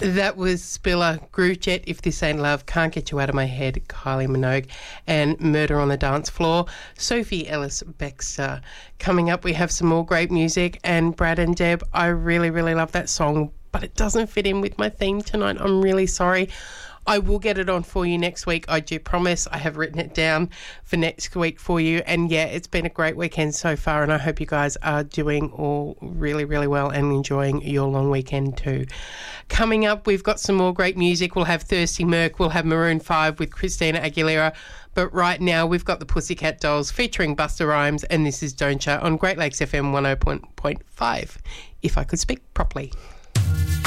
That was Spiller, Groove Jet, If This Ain't Love, Can't Get You Out of My Head, Kylie Minogue, and Murder on the Dance Floor, Sophie Ellis-Bextor. Coming up, we have some more great music, and Brad and Deb, I really, really love that song, but it doesn't fit in with my theme tonight. I'm really sorry. I will get it on for you next week. I do promise. I have written it down for next week for you. And yeah, it's been a great weekend so far, and I hope you guys are doing all really, really well and enjoying your long weekend too. Coming up, we've got some more great music. We'll have Thirsty Merc. We'll have Maroon 5 with Christina Aguilera. But right now, we've got the Pussycat Dolls featuring Busta Rhymes, and this is Don't Ya on Great Lakes FM 100.5, if I could speak properly.